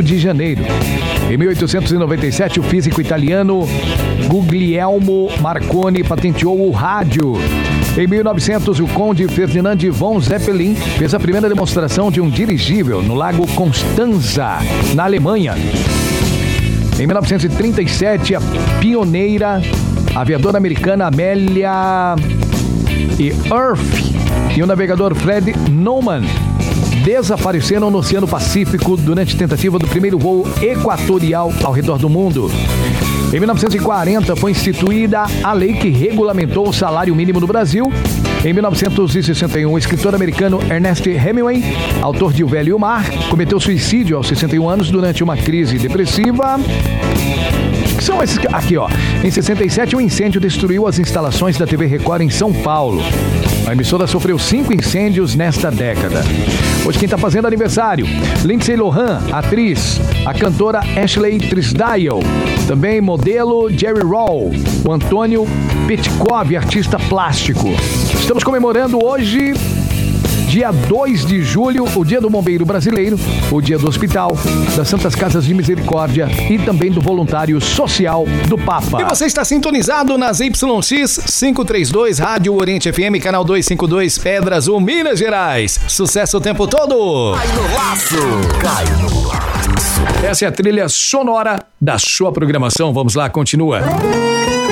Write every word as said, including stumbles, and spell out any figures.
de Janeiro. Em mil oitocentos e noventa e sete, o físico italiano Guglielmo Marconi patenteou o rádio. Em mil e novecentos, o conde Ferdinand von Zeppelin fez a primeira demonstração de um dirigível no lago Constanza, na Alemanha. Em mil novecentos e trinta e sete, a pioneira aviadora americana Amelia Earhart e o navegador Fred Neumann desapareceram no Oceano Pacífico durante a tentativa do primeiro voo equatorial ao redor do mundo. Em mil novecentos e quarenta, foi instituída a lei que regulamentou o salário mínimo no Brasil. Em mil novecentos e sessenta e um, o escritor americano Ernest Hemingway, autor de O Velho e o Mar, cometeu suicídio aos sessenta e um anos durante uma crise depressiva. Que são esses aqui, ó. Em sessenta e sete, um incêndio destruiu as instalações da T V Record em São Paulo. A emissora sofreu cinco incêndios nesta década. Hoje quem está fazendo aniversário: Lindsay Lohan, atriz, a cantora Ashley Tisdale, também modelo Jerry Roll, o Antônio Petkov, artista plástico. Estamos comemorando hoje, dia dois de julho, o Dia do Bombeiro Brasileiro, o Dia do Hospital, das Santas Casas de Misericórdia e também do Voluntário Social do Papa. E você está sintonizado nas Y X quinhentos e trinta e dois, Rádio Oriente F M, canal duzentos e cinquenta e dois, Pedras, o Minas Gerais. Sucesso o tempo todo! Cai no laço! Cai no laço! Essa é a trilha sonora da sua programação. Vamos lá, continua.